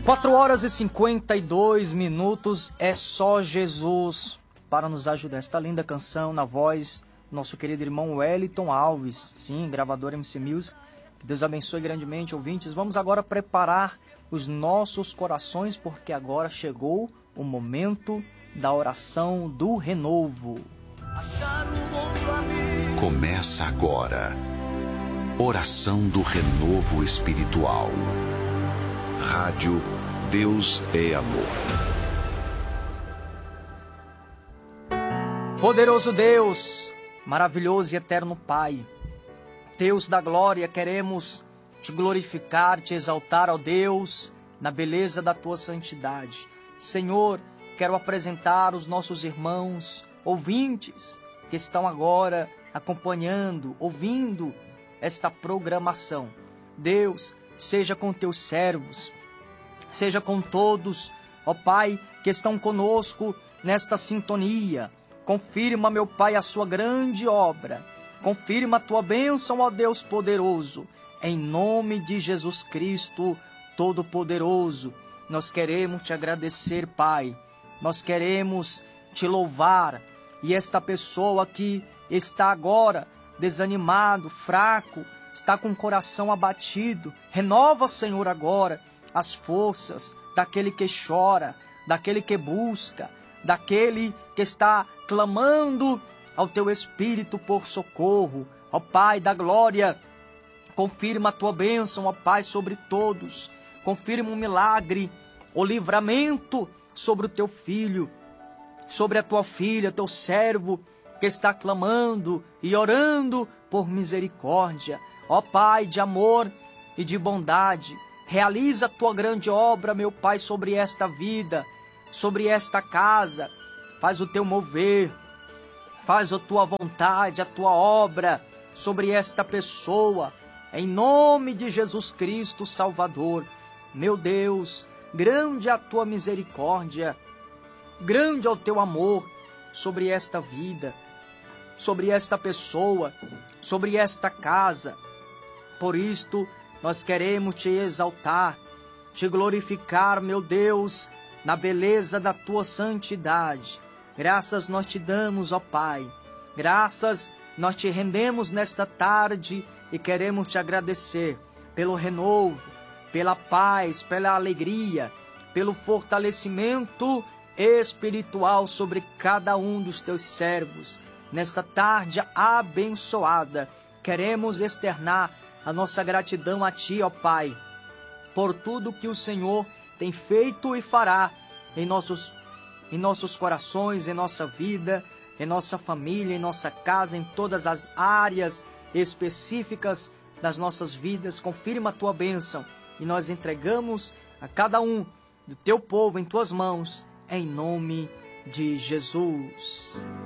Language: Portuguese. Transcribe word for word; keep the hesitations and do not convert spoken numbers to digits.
quatro horas e cinquenta e dois minutos, é só Jesus para nos ajudar. Esta linda canção na voz do nosso querido irmão Wellington Alves, sim, gravador M C Music. Que Deus abençoe grandemente, ouvintes. Vamos agora preparar os nossos corações, porque agora chegou o momento da oração do renovo. Começa agora, oração do renovo espiritual. Rádio Deus é Amor. Poderoso Deus, maravilhoso e eterno Pai, Deus da glória, queremos te glorificar, te exaltar, ó Deus, na beleza da tua santidade. Senhor, quero apresentar os nossos irmãos, ouvintes, que estão agora acompanhando, ouvindo esta programação. Deus, seja com teus servos, seja com todos, ó Pai, que estão conosco nesta sintonia. Confirma, meu Pai, a sua grande obra. Confirma a tua bênção, ó Deus poderoso. Em nome de Jesus Cristo, Todo-Poderoso, nós queremos te agradecer, Pai. Nós queremos te louvar. E esta pessoa que está agora desanimado, fraco, está com o coração abatido, renova, Senhor, agora as forças daquele que chora, daquele que busca, daquele que está clamando ao teu Espírito por socorro. Ó Pai da glória, confirma a tua bênção, ó Pai, sobre todos. Confirma um milagre, o livramento sobre o teu filho, sobre a tua filha, teu servo, que está clamando e orando por misericórdia. Ó Pai de amor e de bondade, realiza a tua grande obra, meu Pai, sobre esta vida, sobre esta casa. Faz o teu mover, faz a tua vontade, a tua obra sobre esta pessoa, em nome de Jesus Cristo, Salvador. Meu Deus, grande é a tua misericórdia, grande é o teu amor sobre esta vida, sobre esta pessoa, sobre esta casa. Por isto, nós queremos te exaltar, te glorificar, meu Deus, na beleza da tua santidade. Graças nós te damos, ó Pai. Graças nós te rendemos nesta tarde e queremos te agradecer pelo renovo, pela paz, pela alegria, pelo fortalecimento espiritual sobre cada um dos teus servos. Nesta tarde abençoada, queremos externar a nossa gratidão a Ti, ó Pai, por tudo que o Senhor tem feito e fará em nossos, em nossos corações, em nossa vida, em nossa família, em nossa casa, em todas as áreas específicas das nossas vidas. Confirma a Tua bênção e nós entregamos a cada um do Teu povo em Tuas mãos, em nome de Jesus.